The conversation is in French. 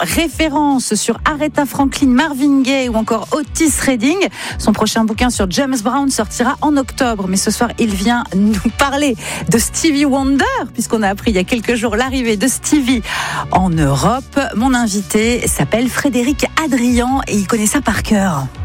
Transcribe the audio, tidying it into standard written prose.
référence sur Aretha Franklin, Marvin Gaye ou encore Otis Redding. Son prochain bouquin sur James Brown sortira en octobre. Mais ce soir, il vient nous parler de Stevie Wonder, puisqu'on a appris il y a quelques jours l'arrivée de Stevie en Europe. Mon invité s'appelle Frédéric Adrian et il connaît ça par cœur.